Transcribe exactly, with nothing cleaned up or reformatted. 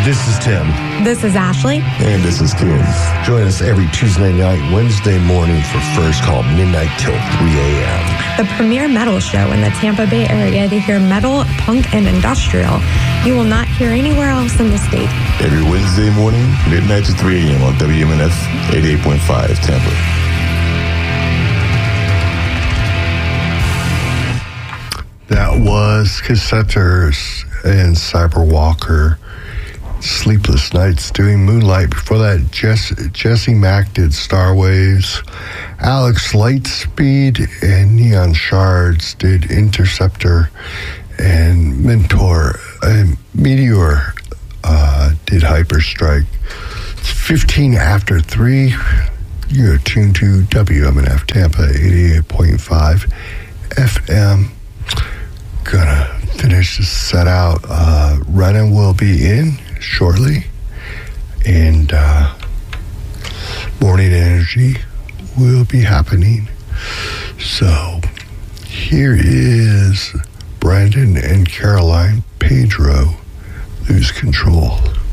This is Tim. This is Ashley. And this is Ken. Join us every Tuesday night, Wednesday morning for First Call, midnight till three a.m. The premier metal show in the Tampa Bay area to hear metal, punk, and industrial you will not hear anywhere else in the state. Every Wednesday morning, midnight to three a.m. on W M N F eighty-eight point five Tampa. That was Cassetters and Cyberwalker. Sleepless Nights doing Moonlight. Before that, Jess, Jesse Mack did Starwaves. Alex Lightspeed and Neon Shards did Interceptor. And Mentor and Meteor uh, did Hyperstrike. It's fifteen after three. You're tuned to W M N F Tampa eighty-eight point five F M. Gonna finish this set out. Uh, Renan will be in shortly, and uh, Morning Energy will be happening. So here is Brandon and Caroline Pedro, Lose Control.